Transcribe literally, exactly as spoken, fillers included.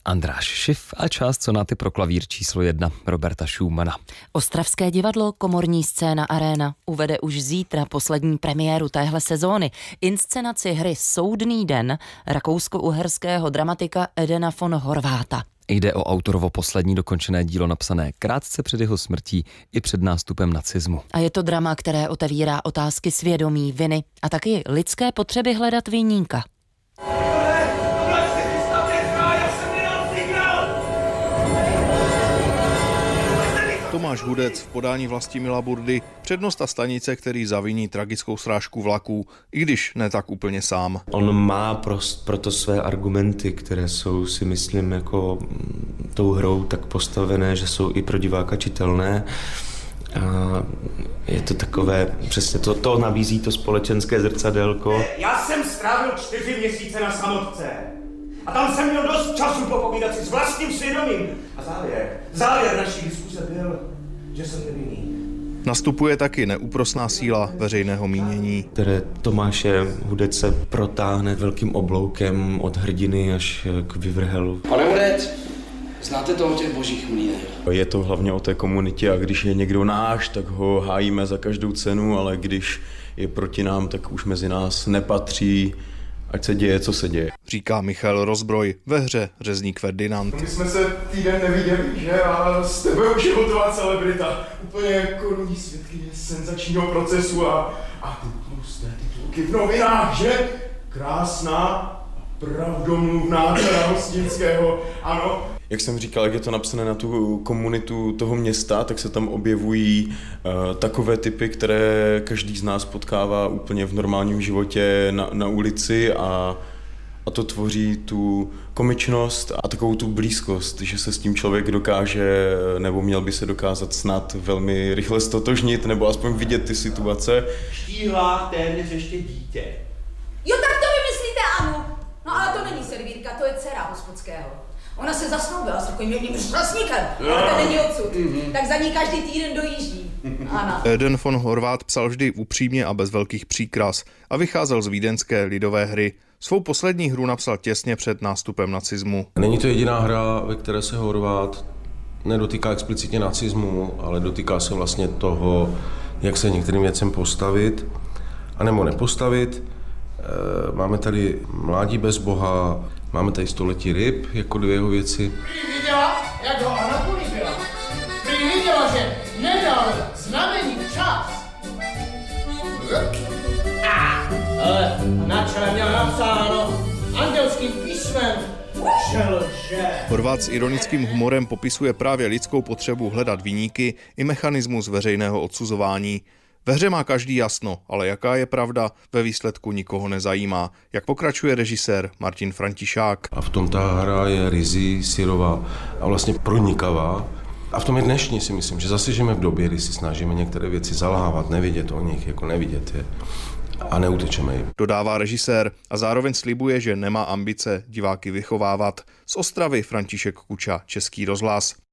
Andráš Schiff a část sonáty pro klavír číslo jedna Roberta Schumana. Ostravské divadlo Komorní scéna Arena uvede už zítra poslední premiéru téhle sezóny. Inscenaci hry Soudný den rakousko-uherského dramatika Edena von Horváta. Jde o autorovo poslední dokončené dílo napsané krátce před jeho smrtí i před nástupem nacismu. A je to drama, které otevírá otázky svědomí, viny a taky lidské potřeby hledat viníka. Tomáš Hudec v podání Vlastimila Burdy, přednosta stanice, který zaviní tragickou srážku vlaků, i když ne tak úplně sám. On má prost, proto své argumenty, které jsou, si myslím, jako tou hrou tak postavené, že jsou i pro diváka čitelné. A je to takové, přesně to, to nabízí to společenské zrcadélko. Já jsem strávil čtyři měsíce na samotce. A tam jsem měl dost času popovídat si s vlastním svědomím. A závěr, závěr naší diskuse byl, že jsem nevinný. Nastupuje taky neúprosná síla veřejného mínění, které Tomáše Hudece protáhne velkým obloukem od hrdiny až k vyvrhelu. Pane Hudec, znáte to o těch božích mlýnech? Je to hlavně o té komunitě a když je někdo náš, tak ho hájíme za každou cenu, ale když je proti nám, tak už mezi nás nepatří. Ať se děje, co se děje. Říká Michal Rozbroj ve hře Řezník Ferdinand. My jsme se týden neviděli, že? A s tebe už je hotová celebrita. Úplně korunní svědkyně senzačního procesu a, a ty tlusté titulky v novinách, že? Krásná, pravdomluvná dcera Hostinského, ano. Jak jsem říkal, jak je to napsané na tu komunitu toho města, tak se tam objevují uh, takové typy, které každý z nás potkává úplně v normálním životě na, na ulici a, a to tvoří tu komičnost a takovou tu blízkost, že se s tím člověk dokáže, nebo měl by se dokázat snad velmi rychle stotožnit, nebo aspoň vidět ty situace. Štíhlá téměř ještě dítě. Jo, tak to vymyslíte, Anu. No ale to není servírka, to je dcera Hospodského. Ona se zasnoubila s takovým jedním šťastníkem, ale to není odsud. Mm-hmm. Tak za ní každý týden dojíždí. Ana. Eden von Horváth psal vždy upřímně a bez velkých příkras a vycházel z vídeňské lidové hry. Svou poslední hru napsal těsně před nástupem nacismu. Není to jediná hra, ve které se Horváth nedotýká explicitně nacismu, ale dotýká se vlastně toho, jak se některým věcem postavit, anebo nepostavit. Máme tady Mládí bez Boha, máme tady Století ryb jako dvě jeho věci. Prý viděla, jak ho Anna políbila. Prý viděla, že nedal znamení včas. Ale na čele měl napsáno andělským písmem, že lže. Horváth s ironickým humorem popisuje právě lidskou potřebu hledat viníky i mechanismus veřejného odsuzování. Ve hře má každý jasno, ale jaká je pravda, ve výsledku nikoho nezajímá. Jak pokračuje režisér Martin Františák. A v tom ta hra je ryzí, syrová a vlastně pronikavá. A v tom je dnešní, si myslím, že zase žijeme v době, kdy si snažíme některé věci zalhávat, nevidět o nich, jako nevidět je a neutečeme jim. Dodává režisér a zároveň slibuje, že nemá ambice diváky vychovávat. Z Ostravy František Kuča, Český rozhlas.